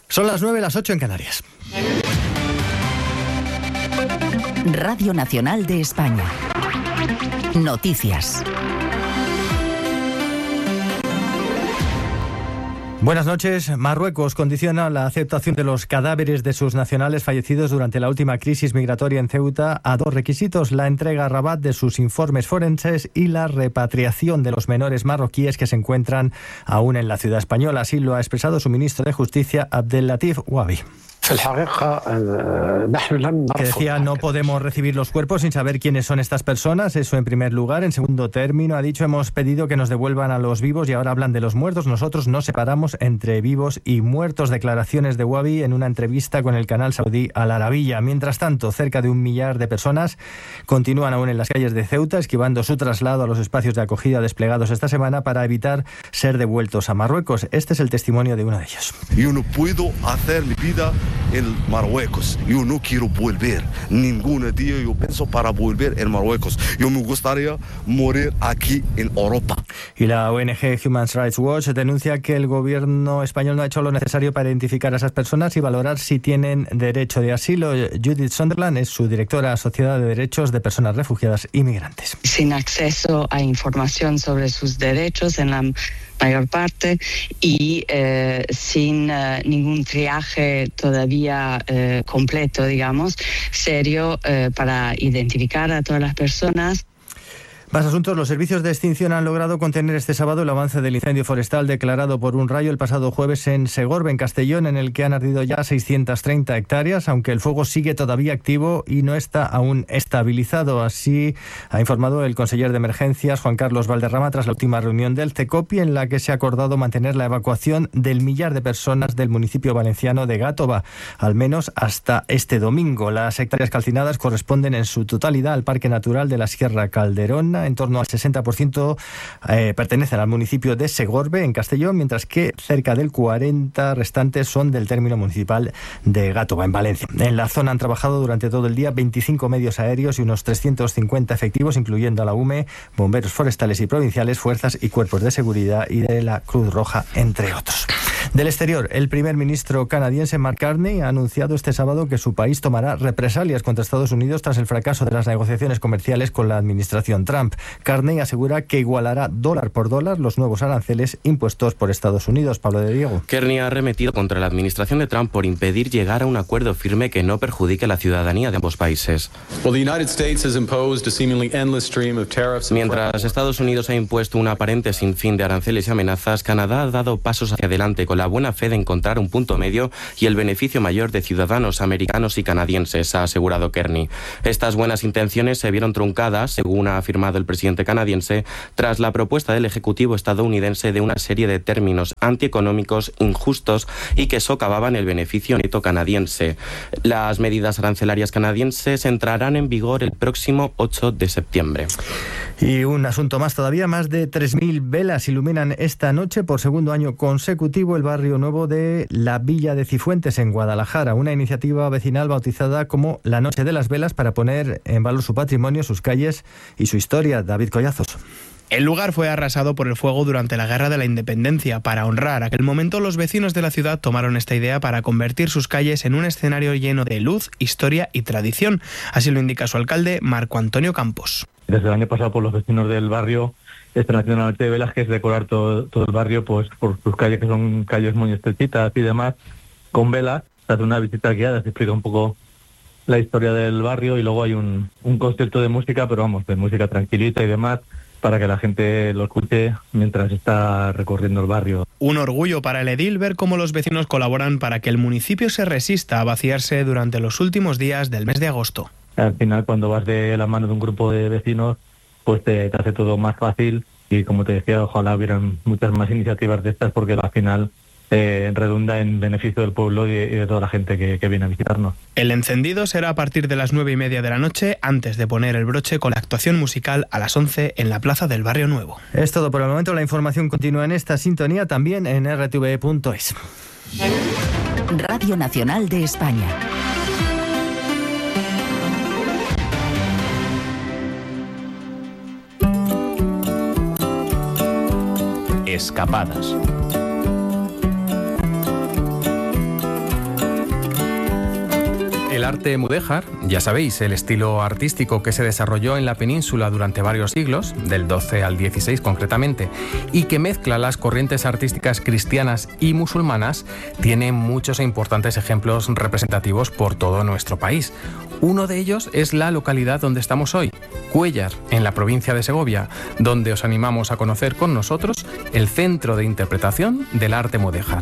Son las 9, las 8 en Canarias. Radio Nacional de España. Noticias. Buenas noches. Marruecos condiciona la aceptación de los cadáveres de sus nacionales fallecidos durante la última crisis migratoria en Ceuta a dos requisitos: la entrega a Rabat de sus informes forenses y la repatriación de los menores marroquíes que se encuentran aún en la ciudad española. Así lo ha expresado su ministro de Justicia, Abdellatif Wabi. Que decía: no podemos recibir los cuerpos sin saber quiénes son estas personas. Eso en primer lugar. En segundo término, ha dicho: hemos pedido que nos devuelvan a los vivos y ahora hablan de los muertos. Nosotros no separamos entre vivos y muertos. Declaraciones de Wabi en una entrevista con el canal saudí Al Arabiya. Mientras tanto, cerca de 1 millar de personas continúan aún en las calles de Ceuta, esquivando su traslado a los espacios de acogida desplegados esta semana para evitar ser devueltos a Marruecos. Este es el testimonio de uno de ellos. Yo no puedo hacer mi vida en Marruecos. Yo no quiero volver. Ningún día yo pienso para volver en Marruecos. Yo me gustaría morir aquí en Europa. Y la ONG Human Rights Watch denuncia que el gobierno español no ha hecho lo necesario para identificar a esas personas y valorar si tienen derecho de asilo. Judith Sunderland es su directora asociada de Derechos de Personas Refugiadas y Migrantes. Sin acceso a información sobre sus derechos en la mayor parte y sin ningún triaje todavía completo, digamos, serio, para identificar a todas las personas. Más asuntos. Los servicios de extinción han logrado contener este sábado el avance del incendio forestal declarado por un rayo el pasado jueves en Segorbe, en Castellón, en el que han ardido ya 630 hectáreas, aunque el fuego sigue todavía activo y no está aún estabilizado. Así ha informado el conseller de Emergencias, Juan Carlos Valderrama, tras la última reunión del CECOPI, en la que se ha acordado mantener la evacuación del 1 millar de personas del municipio valenciano de Gátova, al menos hasta este domingo. Las hectáreas calcinadas corresponden en su totalidad al Parque Natural de la Sierra Calderona. En torno al 60% pertenecen al municipio de Segorbe, en Castellón, mientras que cerca del 40% restantes son del término municipal de Gátova, en Valencia. En la zona han trabajado durante todo el día 25 medios aéreos y unos 350 efectivos, incluyendo a la UME, bomberos forestales y provinciales, fuerzas y cuerpos de seguridad y de la Cruz Roja, entre otros. Del exterior, el primer ministro canadiense Mark Carney ha anunciado este sábado que su país tomará represalias contra Estados Unidos tras el fracaso de las negociaciones comerciales con la administración Trump. Carney asegura que igualará dólar por dólar los nuevos aranceles impuestos por Estados Unidos. Pablo de Diego. Carney ha arremetido contra la administración de Trump por impedir llegar a un acuerdo firme que no perjudique a la ciudadanía de ambos países. Mientras Estados Unidos ha impuesto un aparente sinfín de aranceles y amenazas, Canadá ha dado pasos hacia adelante con la buena fe de encontrar un punto medio y el beneficio mayor de ciudadanos americanos y canadienses, ha asegurado Carney. Estas buenas intenciones se vieron truncadas, según ha afirmado el presidente canadiense, tras la propuesta del Ejecutivo estadounidense de una serie de términos antieconómicos injustos y que socavaban el beneficio neto canadiense. Las medidas arancelarias canadienses entrarán en vigor el próximo 8 de septiembre. Y un asunto más todavía: más de 3.000 velas iluminan esta noche por segundo año consecutivo el barrio nuevo de la Villa de Cifuentes, en Guadalajara, una iniciativa vecinal bautizada como la Noche de las Velas para poner en valor su patrimonio, sus calles y su historia. David Collazos. El lugar fue arrasado por el fuego durante la Guerra de la Independencia. Para honrar aquel momento, los vecinos de la ciudad tomaron esta idea para convertir sus calles en un escenario lleno de luz, historia y tradición. Así lo indica su alcalde, Marco Antonio Campos. Desde el año pasado, por los vecinos del barrio, están haciendo una noche de velas, que es decorar todo el barrio, pues por sus calles, que son calles muy estrechitas y demás, con velas. Se hace una visita guiada, se explica un poco la historia del barrio y luego hay un concierto de música, pero vamos, de música tranquilita y demás, para que la gente lo escuche mientras está recorriendo el barrio. Un orgullo para el edil ver cómo los vecinos colaboran para que el municipio se resista a vaciarse durante los últimos días del mes de agosto. Al final, cuando vas de la mano de un grupo de vecinos, pues te hace todo más fácil y, como te decía, ojalá hubieran muchas más iniciativas de estas, porque al final redunda en beneficio del pueblo y de toda la gente que viene a visitarnos. El encendido será a partir de las 9:30 de la noche, antes de poner el broche con la actuación musical a las 11 en la Plaza del Barrio Nuevo. Es todo por el momento. La información continúa en esta sintonía, también en rtv.es. Radio Nacional de España. Escapadas. arte mudéjar, ya sabéis, el estilo artístico que se desarrolló en la península durante varios siglos, del XII al XVI concretamente, y que mezcla las corrientes artísticas cristianas y musulmanas, tiene muchos e importantes ejemplos representativos por todo nuestro país. Uno de ellos es la localidad donde estamos hoy, Cuéllar, en la provincia de Segovia, donde os animamos a conocer con nosotros el Centro de Interpretación del Arte Mudéjar.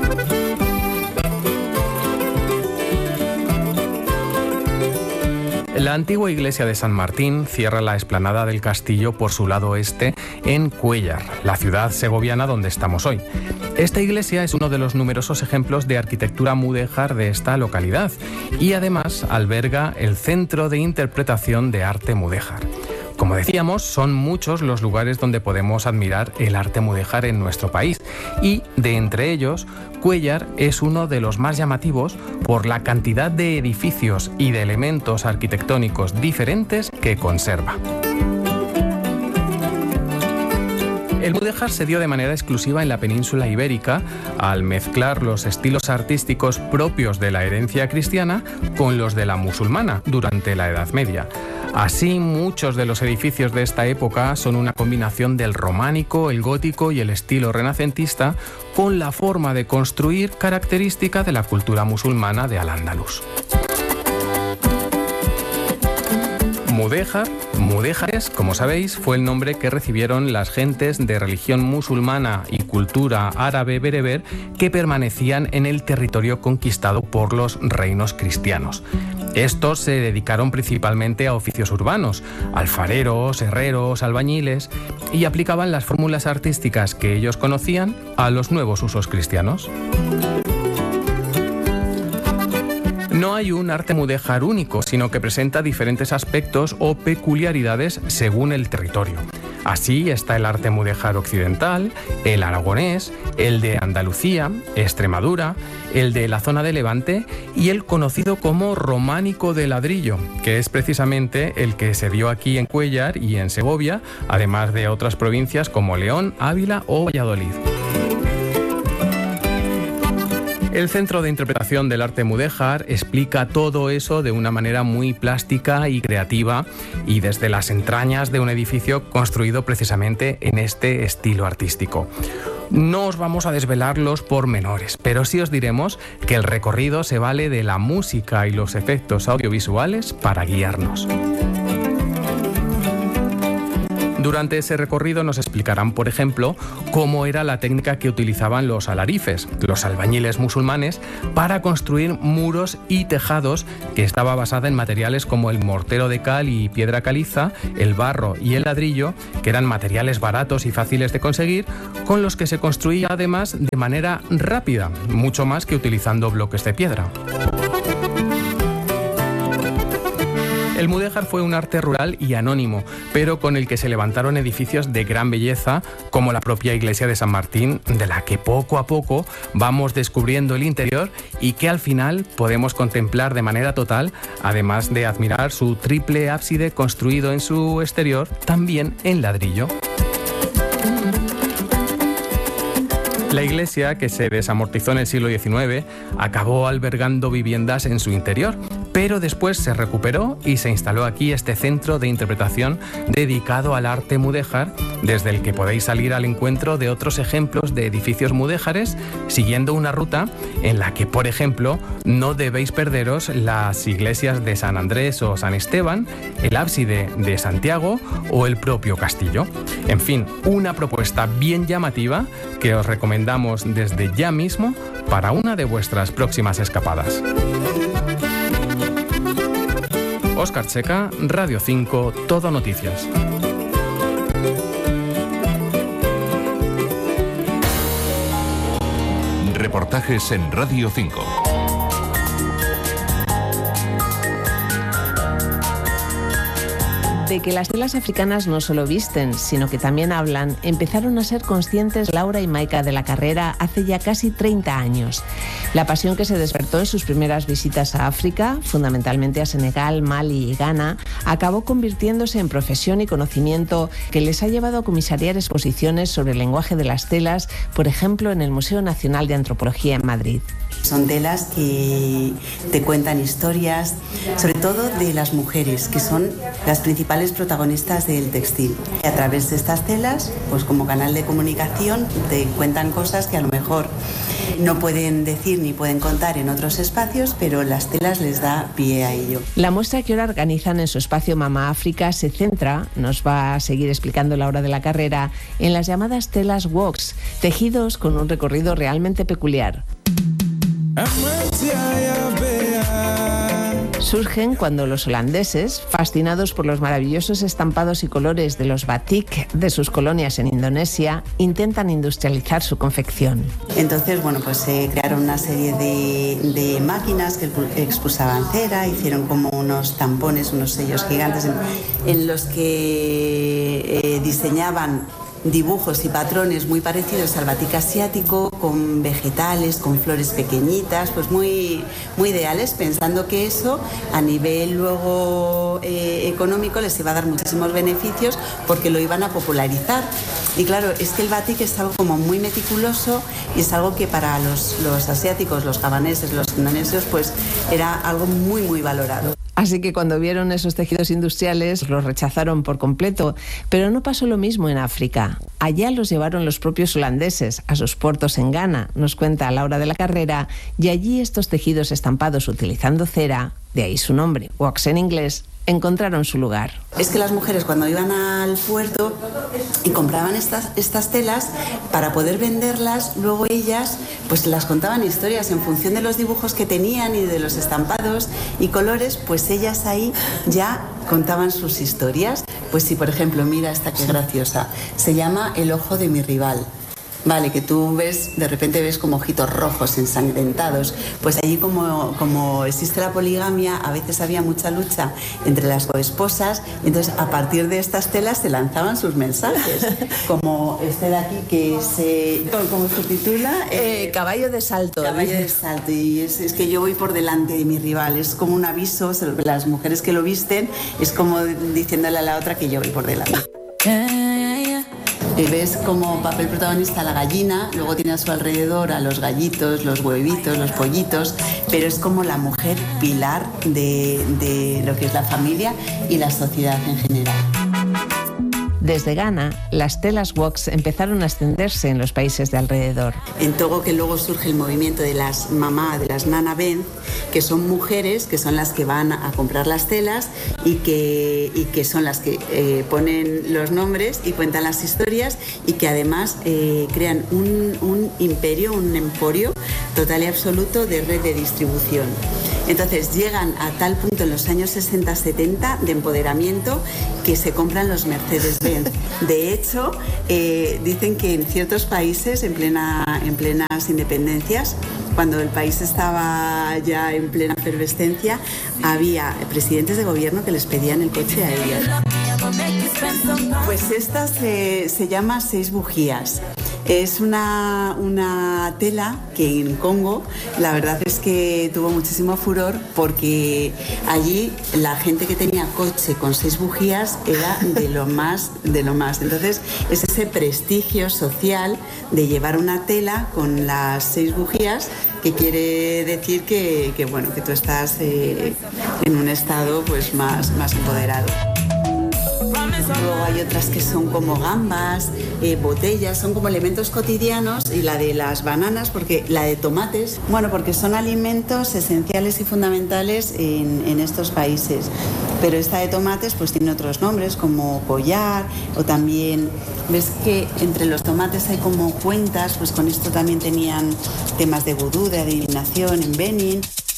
La antigua iglesia de San Martín cierra la explanada del castillo por su lado oeste en Cuéllar, la ciudad segoviana donde estamos hoy. Esta iglesia es uno de los numerosos ejemplos de arquitectura mudéjar de esta localidad y además alberga el Centro de Interpretación de Arte Mudéjar. Como decíamos, son muchos los lugares donde podemos admirar el arte mudéjar en nuestro país y, de entre ellos, Cuéllar es uno de los más llamativos por la cantidad de edificios y de elementos arquitectónicos diferentes que conserva. El mudéjar se dio de manera exclusiva en la península ibérica al mezclar los estilos artísticos propios de la herencia cristiana con los de la musulmana durante la Edad Media. Así, muchos de los edificios de esta época son una combinación del románico, el gótico y el estilo renacentista, con la forma de construir característica de la cultura musulmana de Al-Ándalus. Mudéjares, como sabéis, fue el nombre que recibieron las gentes de religión musulmana y cultura árabe bereber que permanecían en el territorio conquistado por los reinos cristianos. Estos se dedicaron principalmente a oficios urbanos, alfareros, herreros, albañiles, y aplicaban las fórmulas artísticas que ellos conocían a los nuevos usos cristianos. No hay un arte mudéjar único, sino que presenta diferentes aspectos o peculiaridades según el territorio. Así está el arte mudéjar occidental, el aragonés, el de Andalucía, Extremadura, el de la zona de Levante y el conocido como románico de ladrillo, que es precisamente el que se dio aquí en Cuéllar y en Segovia, además de otras provincias como León, Ávila o Valladolid. El Centro de Interpretación del Arte Mudéjar explica todo eso de una manera muy plástica y creativa y desde las entrañas de un edificio construido precisamente en este estilo artístico. No os vamos a desvelar los pormenores, pero sí os diremos que el recorrido se vale de la música y los efectos audiovisuales para guiarnos. Durante ese recorrido nos explicarán, por ejemplo, cómo era la técnica que utilizaban los alarifes, los albañiles musulmanes, para construir muros y tejados, que estaba basada en materiales como el mortero de cal y piedra caliza, el barro y el ladrillo, que eran materiales baratos y fáciles de conseguir, con los que se construía además de manera rápida, mucho más que utilizando bloques de piedra. El mudéjar fue un arte rural y anónimo, pero con el que se levantaron edificios de gran belleza, como la propia iglesia de San Martín, de la que poco a poco vamos descubriendo el interior y que al final podemos contemplar de manera total, además de admirar su triple ábside construido en su exterior, también en ladrillo. La iglesia, que se desamortizó en el siglo XIX, acabó albergando viviendas en su interior, pero después se recuperó y se instaló aquí este centro de interpretación dedicado al arte mudéjar, desde el que podéis salir al encuentro de otros ejemplos de edificios mudéjares, siguiendo una ruta en la que, por ejemplo, no debéis perderos las iglesias de San Andrés o San Esteban, el ábside de Santiago o el propio castillo. En fin, una propuesta bien llamativa que os recomendamos desde ya mismo para una de vuestras próximas escapadas. Óscar Checa, Radio 5, Todo Noticias. Reportajes en Radio 5. De que las telas africanas no solo visten, sino que también hablan, empezaron a ser conscientes Laura y Maika de la Carrera hace ya casi 30 años. La pasión que se despertó en sus primeras visitas a África, fundamentalmente a Senegal, Mali y Ghana, acabó convirtiéndose en profesión y conocimiento que les ha llevado a comisariar exposiciones sobre el lenguaje de las telas, por ejemplo, en el Museo Nacional de Antropología en Madrid. Son telas que te cuentan historias, sobre todo de las mujeres, que son las principales protagonistas del textil. Y a través de estas telas, pues como canal de comunicación, te cuentan cosas que a lo mejor no pueden decir ni pueden contar en otros espacios, pero las telas les da pie a ello. La muestra que ahora organizan en su espacio Mama África se centra, nos va a seguir explicando Laura de la Carrera, en las llamadas telas woks, tejidos con un recorrido realmente peculiar. Surgen cuando los holandeses, fascinados por los maravillosos estampados y colores de los batik de sus colonias en Indonesia, intentan industrializar su confección. Entonces, pues se crearon una serie de máquinas que expulsaban cera, hicieron como unos tampones, unos sellos gigantes en los que diseñaban dibujos y patrones muy parecidos al batik asiático, con vegetales, con flores pequeñitas, pues muy ideales, pensando que eso a nivel luego económico les iba a dar muchísimos beneficios porque lo iban a popularizar. Y claro, es que el batik es algo como muy meticuloso y es algo que para los asiáticos, los javaneses, los indonesios, pues era algo muy valorado. Así que cuando vieron esos tejidos industriales los rechazaron por completo, pero no pasó lo mismo en África. Allá los llevaron los propios holandeses a sus puertos en Ghana, nos cuenta Laura de la Carrera, y allí estos tejidos estampados utilizando cera, de ahí su nombre, wax en inglés, encontraron su lugar. Es que las mujeres cuando iban al puerto y compraban estas telas, para poder venderlas, luego ellas pues las contaban historias en función de los dibujos que tenían y de los estampados y colores, pues ellas ahí ya contaban sus historias. Pues si por ejemplo, mira esta que graciosa, se llama El ojo de mi rival. Vale, que tú ves, de repente ves como ojitos rojos ensangrentados. Pues allí como existe la poligamia, a veces había mucha lucha entre las coesposas, y entonces a partir de estas telas se lanzaban sus mensajes. Como este de aquí que ¿cómo se titula? Caballo de salto. Caballo de salto, y es que yo voy por delante de mi rival, es como un aviso, las mujeres que lo visten, es como diciéndole a la otra que yo voy por delante. Y ves como papel protagonista la gallina, luego tiene a su alrededor a los gallitos, los huevitos, los pollitos, pero es como la mujer pilar de lo que es la familia y la sociedad en general. Desde Ghana, las telas woks empezaron a extenderse en los países de alrededor. En Togo, que luego surge el movimiento de las mamá, de las nana ben, que son mujeres que son las que van a comprar las telas y que son las que ponen los nombres y cuentan las historias, y que además crean un imperio, un emporio total y absoluto de red de distribución. Entonces llegan a tal punto en los años 60-70 de empoderamiento que se compran los Mercedes-Benz. De hecho, dicen que en ciertos países, en plenas independencias, cuando el país estaba ya en plena efervescencia, había presidentes de gobierno que les pedían el coche a ellas. Pues esta se llama 6 bujías. Es una tela que en Congo la verdad es que tuvo muchísimo furor, porque allí la gente que tenía coche con 6 bujías era de lo más. Entonces es ese prestigio social de llevar una tela con las 6 bujías, que quiere decir que tú estás en un estado pues más empoderado. Luego hay otras que son como gambas, botellas, son como elementos cotidianos, y la de las bananas, porque la de tomates, porque son alimentos esenciales y fundamentales en estos países. Pero esta de tomates pues tiene otros nombres como collar, o también ves que entre los tomates hay como cuentas, pues con esto también tenían temas de vudú, de adivinación en Benin.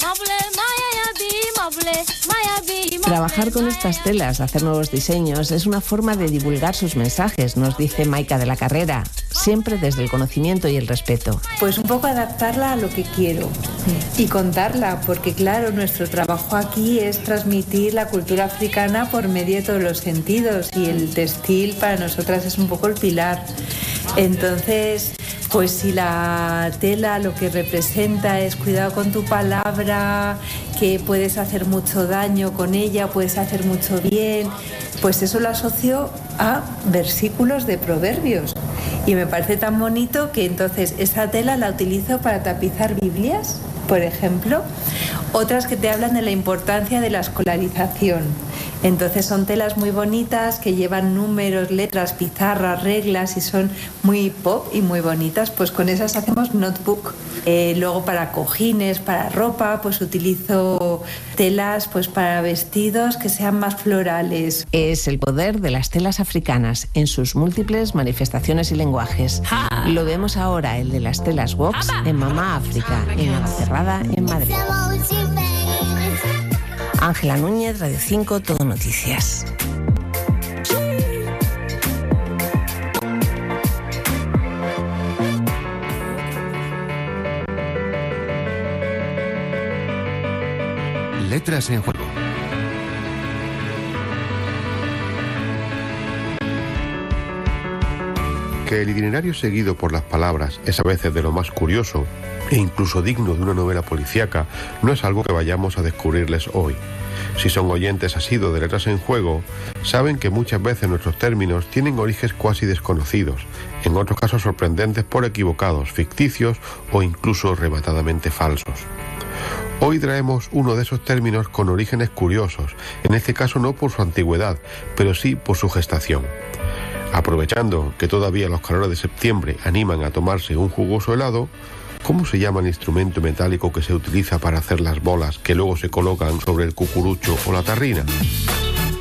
Trabajar con estas telas, hacer nuevos diseños, es una forma de divulgar sus mensajes, nos dice Maika de la Carrera, siempre desde el conocimiento y el respeto. Pues un poco adaptarla a lo que quiero y contarla, porque claro, nuestro trabajo aquí es transmitir la cultura africana por medio de todos los sentidos, y el textil para nosotras es un poco el pilar. Entonces, pues si la tela lo que representa es cuidado con tu palabra, que puedes hacer mucho daño con ella, puedes hacer mucho bien, pues eso lo asocio a versículos de Proverbios. Y me parece tan bonito que entonces esa tela la utilizo para tapizar Biblias, por ejemplo. Otras que te hablan de la importancia de la escolarización. Entonces son telas muy bonitas que llevan números, letras, pizarras, reglas y son muy pop y muy bonitas. Pues con esas hacemos notebook. Luego para cojines, para ropa, pues utilizo telas pues para vestidos que sean más florales. Es el poder de las telas africanas en sus múltiples manifestaciones y lenguajes. Lo vemos ahora, el de las telas Wox en Mamá África, en Navacerrada, en Madrid. Ángela Núñez, Radio 5, Todo Noticias. Letras en juego. Que el itinerario seguido por las palabras es a veces de lo más curioso e incluso digno de una novela policíaca no es algo que vayamos a descubrirles hoy. Si son oyentes asiduos de Letras en Juego, saben que muchas veces nuestros términos tienen orígenes cuasi desconocidos, en otros casos sorprendentes por equivocados, ficticios o incluso rematadamente falsos. Hoy traemos uno de esos términos con orígenes curiosos, en este caso no por su antigüedad, pero sí por su gestación. Aprovechando que todavía los calores de septiembre animan a tomarse un jugoso helado, ¿cómo se llama el instrumento metálico que se utiliza para hacer las bolas que luego se colocan sobre el cucurucho o la tarrina?